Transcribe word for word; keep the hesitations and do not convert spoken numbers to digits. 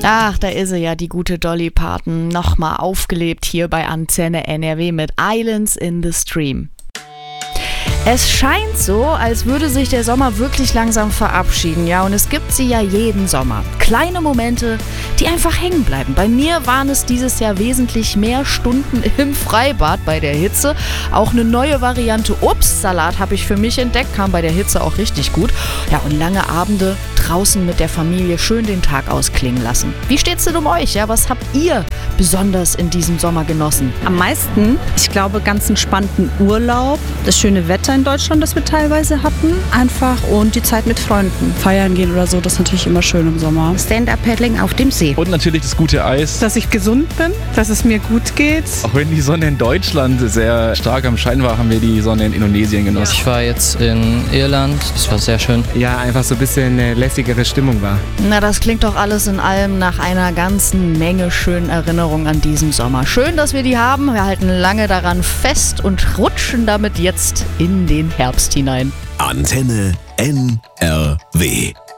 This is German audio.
Ach, da ist sie ja, die gute Dolly Parton, nochmal aufgelebt hier bei Antenne N R W mit Islands in the Stream. Es scheint so, als würde sich der Sommer wirklich langsam verabschieden, ja, und es gibt sie ja jeden Sommer. Kleine Momente, die einfach hängen bleiben. Bei mir waren es dieses Jahr wesentlich mehr Stunden im Freibad bei der Hitze. Auch eine neue Variante Obstsalat habe ich für mich entdeckt, kam bei der Hitze auch richtig gut. Ja, und lange Abende draußen mit der Familie schön den Tag ausklingen lassen. Wie steht's denn um euch? Ja, was habt ihr besonders in diesem Sommer genossen? Am meisten, ich glaube, ganz entspannten Urlaub, das schöne Wetter in Deutschland, das wir teilweise hatten, einfach, und die Zeit mit Freunden. Feiern gehen oder so, das ist natürlich immer schön im Sommer. Stand-Up-Paddling auf dem See. Und natürlich das gute Eis. Dass ich gesund bin, dass es mir gut geht. Auch wenn die Sonne in Deutschland sehr stark am Schein war, haben wir die Sonne in Indonesien genossen. Ich war jetzt in Irland, das war sehr schön. Ja, einfach so ein bisschen eine lässigere Stimmung war. Na, das klingt doch alles in allem nach einer ganzen Menge schönen Erinnerungen an diesen Sommer. Schön, dass wir die haben. Wir halten lange daran fest und rutschen damit jetzt in den Herbst hinein. Antenne N R W